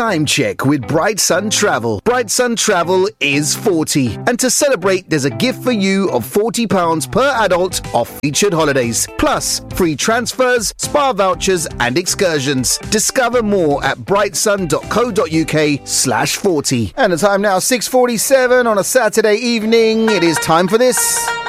Time check with Bright Sun Travel. Bright Sun Travel is 40. And to celebrate, there's a gift for you of £40 per adult off featured holidays. Plus, free transfers, spa vouchers and excursions. Discover more at brightsun.co.uk/40. And the time now, 6:47 on a Saturday evening. It is time for this.